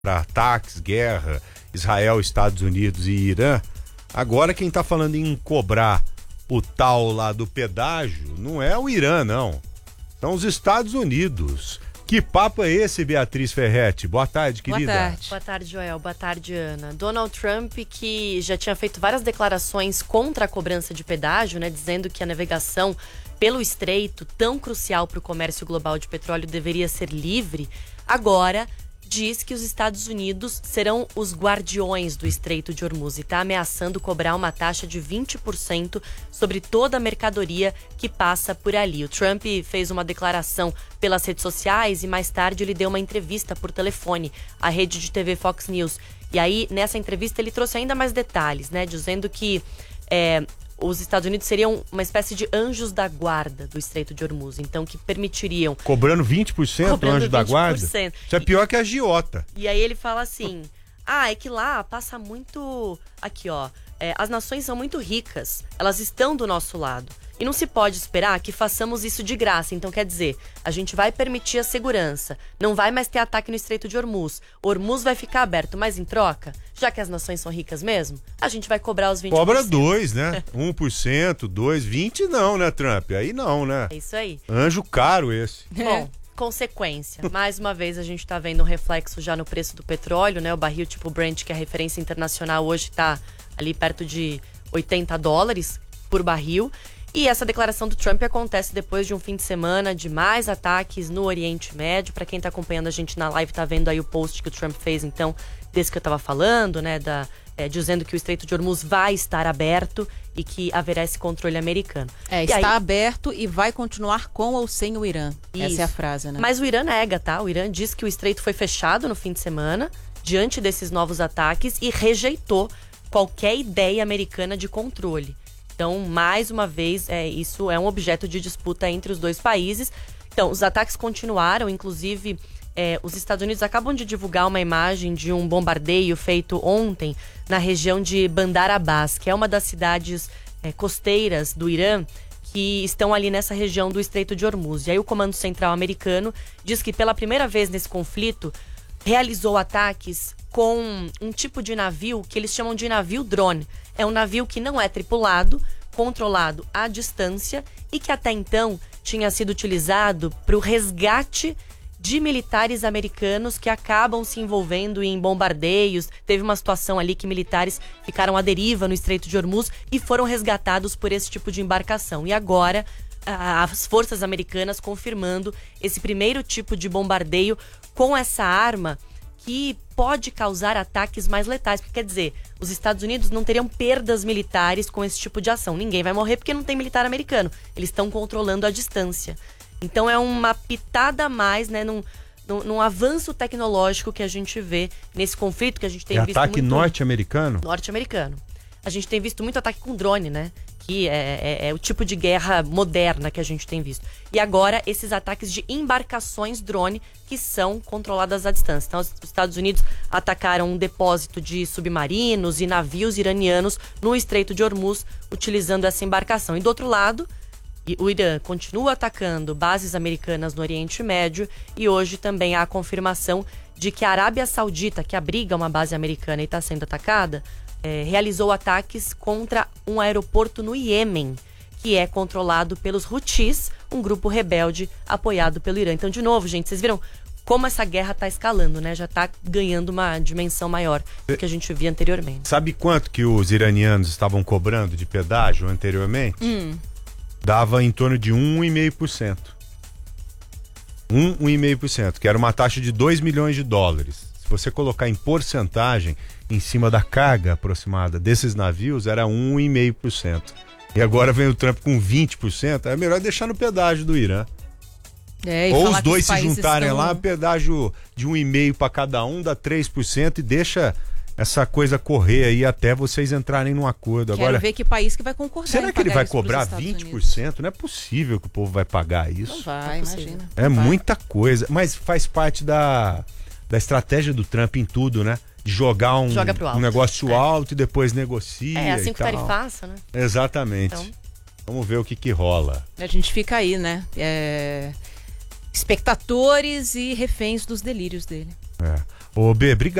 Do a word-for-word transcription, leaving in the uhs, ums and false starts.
para ataques, guerra, Israel, Estados Unidos e Irã. Agora quem está falando em cobrar o tal lá do pedágio não é o Irã, não. São os Estados Unidos. Que papo é esse, Beatriz Ferretti? Boa tarde, querida. Boa tarde. Boa tarde, Joel. Boa tarde, Ana. Donald Trump, que já tinha feito várias declarações contra a cobrança de pedágio, né, dizendo que a navegação pelo estreito, tão crucial para o comércio global de petróleo, deveria ser livre, agora diz que os Estados Unidos serão os guardiões do Estreito de Hormuz e está ameaçando cobrar uma taxa de vinte por cento sobre toda a mercadoria que passa por ali. O Trump fez uma declaração pelas redes sociais e mais tarde ele deu uma entrevista por telefone à rede de T V Fox News. E aí, nessa entrevista, ele trouxe ainda mais detalhes, né? Dizendo que é, os Estados Unidos seriam uma espécie de anjos da guarda do Estreito de Hormuz, então que permitiriam... Cobrando vinte por cento Cobrando anjo da vinte por cento. guarda? Isso é pior que a agiota. E aí ele fala assim, ah, é que lá passa muito... Aqui, ó, é, as nações são muito ricas, elas estão do nosso lado. E não se pode esperar que façamos isso de graça. Então, quer dizer, a gente vai permitir a segurança. Não vai mais ter ataque no Estreito de Hormuz. Hormuz vai ficar aberto, mas em troca, já que as nações são ricas mesmo, a gente vai cobrar os vinte por cento. Cobra dois, né? um por cento, dois, vinte não, né, Trump? Aí não, né? É isso aí. Anjo caro esse. Bom, consequência. Mais uma vez a gente tá vendo um reflexo já no preço do petróleo, né? O barril tipo Brent, que é a referência internacional, hoje tá ali perto de oitenta dólares por barril. E essa declaração do Trump acontece depois de um fim de semana de mais ataques no Oriente Médio. Para quem está acompanhando a gente na live, tá vendo aí o post que o Trump fez, então, desse que eu estava falando, né, da, é, dizendo que o Estreito de Hormuz vai estar aberto e que haverá esse controle americano. É, e está aí... aberto e vai continuar com ou sem o Irã. Isso. Essa é a frase, né? Mas o Irã nega, tá? O Irã diz que o estreito foi fechado no fim de semana, diante desses novos ataques, e rejeitou qualquer ideia americana de controle. Então, mais uma vez, é, isso é um objeto de disputa entre os dois países. Então, os ataques continuaram, inclusive, é, os Estados Unidos acabam de divulgar uma imagem de um bombardeio feito ontem na região de Bandar Abbas, que é uma das cidades é, costeiras do Irã, que estão ali nessa região do Estreito de Hormuz. E aí o Comando Central americano diz que pela primeira vez nesse conflito, realizou ataques com um tipo de navio que eles chamam de navio drone. É um navio que não é tripulado, controlado à distância e que até então tinha sido utilizado para o resgate de militares americanos que acabam se envolvendo em bombardeios. Teve uma situação ali que militares ficaram à deriva no Estreito de Hormuz e foram resgatados por esse tipo de embarcação. E agora, as forças americanas confirmando esse primeiro tipo de bombardeio com essa arma que pode causar ataques mais letais. Porque, quer dizer, os Estados Unidos não teriam perdas militares com esse tipo de ação. Ninguém vai morrer porque não tem militar americano. Eles estão controlando a distância. Então é uma pitada a mais, né, num, num, num avanço tecnológico que a gente vê nesse conflito que a gente tem é visto ataque muito... norte-americano? Norte-americano. A gente tem visto muito ataque com drone, né? Que é, é, é o tipo de guerra moderna que a gente tem visto. E agora, esses ataques de embarcações drone que são controladas à distância. Então, os Estados Unidos atacaram um depósito de submarinos e navios iranianos no Estreito de Hormuz, utilizando essa embarcação. E do outro lado, o Irã continua atacando bases americanas no Oriente Médio e hoje também há a confirmação de que a Arábia Saudita, que abriga uma base americana e está sendo atacada, É, realizou ataques contra um aeroporto no Iêmen, que é controlado pelos Houthis, um grupo rebelde apoiado pelo Irã. Então, de novo, gente, vocês viram como essa guerra está escalando, né? Já está ganhando uma dimensão maior do que a gente via anteriormente. Sabe quanto que os iranianos estavam cobrando de pedágio anteriormente? Hum. Dava em torno de um vírgula cinco por cento. um, um vírgula cinco por cento, que era uma taxa de dois milhões de dólares. Se você colocar em porcentagem em cima da carga aproximada desses navios, era um vírgula cinco por cento. E agora vem o Trump com vinte por cento, é melhor deixar no pedágio do Irã. É, ou os dois os se juntarem estão... lá, pedágio de um vírgula cinco por cento para cada um, dá três por cento e deixa essa coisa correr aí até vocês entrarem num acordo. Quero agora ver que país que vai concordar. Será que ele vai isso pros cobrar Estados vinte por Unidos? cento? Não é possível que o povo vai pagar isso. Não vai, imagina. É Não vai. muita coisa, mas faz parte da, da estratégia do Trump em tudo, né? De jogar um, Joga pro alto. um negócio É. alto e depois negocia. É assim e que o tal. tarifaço, né? Exatamente. Então... Vamos ver o que que rola. A gente fica aí, né? É... Espectadores e reféns dos delírios dele. É. Ô, B, obrigado.